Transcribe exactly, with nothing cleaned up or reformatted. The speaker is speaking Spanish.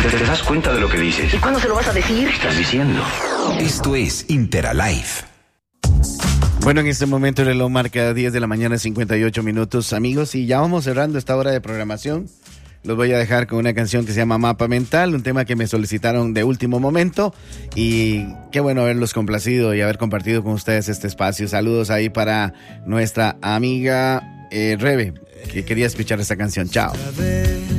¿Te das cuenta de lo que dices? ¿Y cuándo se lo vas a decir? ¿Qué estás diciendo? Esto es Interalife. Bueno, en este momento el reloj marca diez de la mañana, cincuenta y ocho minutos, amigos, y ya vamos cerrando esta hora de programación. Los voy a dejar con una canción que se llama Mapa Mental, un tema que me solicitaron de último momento, y qué bueno haberlos complacido y haber compartido con ustedes este espacio. Saludos ahí para nuestra amiga eh, Rebe, que quería escuchar esta canción. Chao.